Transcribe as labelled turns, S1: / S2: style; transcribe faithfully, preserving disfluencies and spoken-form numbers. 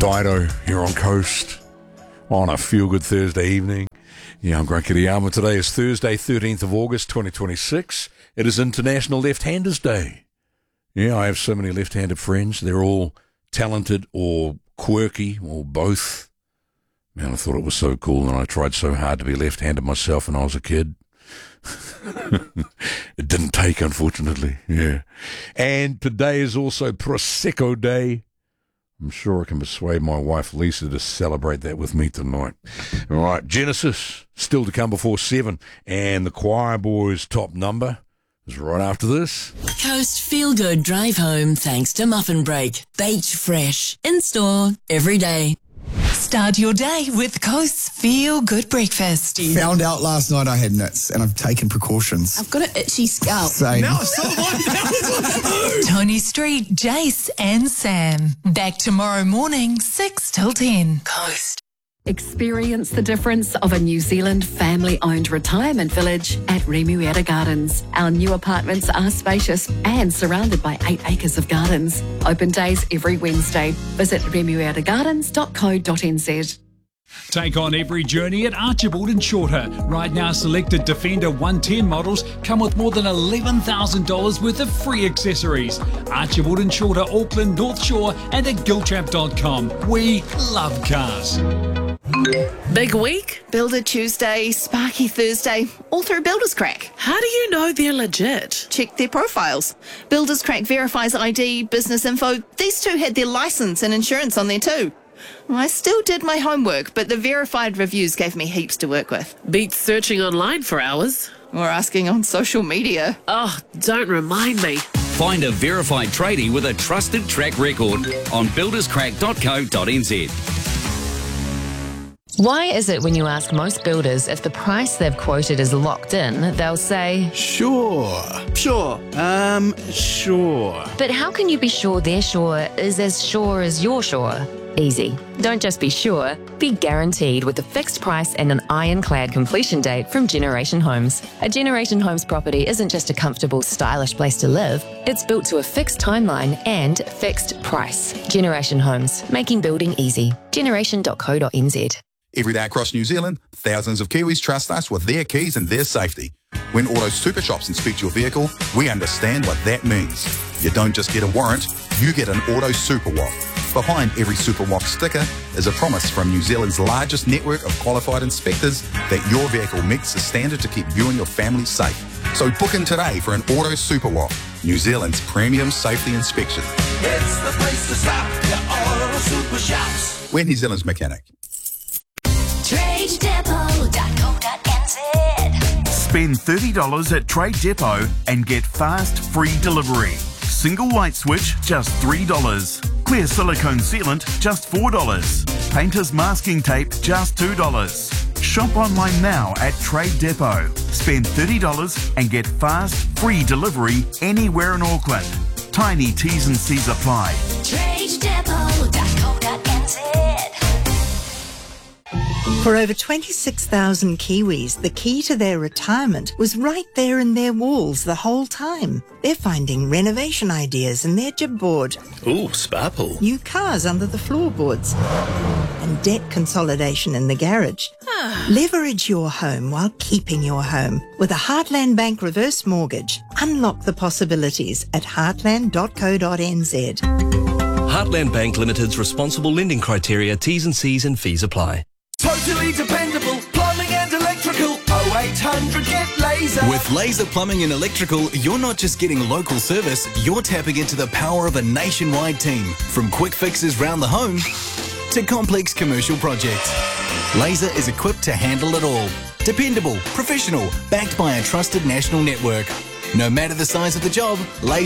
S1: Dido here on Coast on a feel-good Thursday evening. Yeah, I'm Grant Kiriyama. Today is Thursday, thirteenth of August, twenty twenty-six. It is International Left-Handers Day. Yeah, I have so many left-handed friends. They're all talented or quirky or both. Man, I thought it was so cool, and I tried so hard to be left-handed myself when I was a kid. It didn't take, unfortunately. Yeah. And today is also Prosecco Day. I'm sure I can persuade my wife Lisa to celebrate that with me tonight. All right, Genesis still to come before seven, and the Choir Boys' top number is right after this.
S2: Coast Feel Good Drive Home thanks to Muffin Break. Baked fresh. In store every day. Start your day with Coast's Feel Good Breakfast.
S3: Found out last night I had nits, and I've taken precautions.
S4: I've got an itchy scalp.
S3: Same.
S4: No,
S2: Tony Street, Jace and Sam. Back tomorrow morning, six till ten. Coast.
S5: Experience the difference of a New Zealand family-owned retirement village at Remuera Gardens. Our new apartments are spacious and surrounded by eight acres of gardens. Open days every Wednesday. Visit remuera gardens dot co dot n z.
S6: Take on every journey at Archibald and Shorter. Right now, selected Defender one ten models come with more than eleven thousand dollars worth of free accessories. Archibald and Shorter, Auckland, North Shore, and at giltrap dot com. We love cars.
S4: Big week?
S7: Builder Tuesday, Sparky Thursday, all through Builders Crack.
S4: How do you know they're legit?
S7: Check their profiles. Builders Crack verifies I D, business info. These two had their license and insurance on there too. I still did my homework, but the verified reviews gave me heaps to work with.
S4: Beats searching online for hours.
S7: Or asking on social media.
S4: Oh, don't remind me.
S8: Find a verified tradie with a trusted track record on builders crack dot co dot n z.
S9: Why is it when you ask most builders if the price they've quoted is locked in, they'll say,
S10: Sure, sure, um, sure.
S9: But how can you be sure their sure is as sure as you're sure? Easy. Don't just be sure, be guaranteed with a fixed price and an ironclad completion date from Generation Homes. A Generation Homes property isn't just a comfortable, stylish place to live. It's built to a fixed timeline and fixed price. Generation Homes, making building easy. generation dot co dot n z.
S11: Every day across New Zealand, thousands of Kiwis trust us with their keys and their safety. When Auto Super Shops inspect your vehicle, we understand what that means. You don't just get a warrant, you get an Auto Super Walk. Behind every Super Walk sticker is a promise from New Zealand's largest network of qualified inspectors that your vehicle meets the standard to keep you and your family safe. So book in today for an Auto Super Walk, New Zealand's premium safety inspection.
S12: It's the place to stop, your Auto Super Shops.
S11: We're New Zealand's mechanic.
S2: trade depot dot co dot n z.
S13: Spend thirty dollars at Trade Depot and get fast, free delivery. Single light switch, just three dollars. Clear silicone sealant, just four dollars. Painter's masking tape, just two dollars. Shop online now at Trade Depot. Spend thirty dollars and get fast, free delivery anywhere in Auckland. Tiny T's and C's apply.
S2: trade depot dot co dot n z.
S14: For over twenty-six thousand Kiwis, the key to their retirement was right there in their walls the whole time. They're finding renovation ideas in their jibboard.
S10: Ooh, sparkle.
S14: New cars under the floorboards. And debt consolidation in the garage. Leverage your home while keeping your home. With a Heartland Bank reverse mortgage. Unlock the possibilities at heartland dot co dot n z.
S15: Heartland Bank Limited's responsible lending criteria, T's and C's and fees apply.
S12: Totally dependable plumbing and electrical. oh eight hundred get Laser.
S16: With Laser Plumbing and Electrical, you're not just getting local service, you're tapping into the power of a nationwide team. From quick fixes round the home to complex commercial projects. Laser is equipped to handle it all. Dependable, professional, backed by a trusted national network. No matter the size of the job, Laser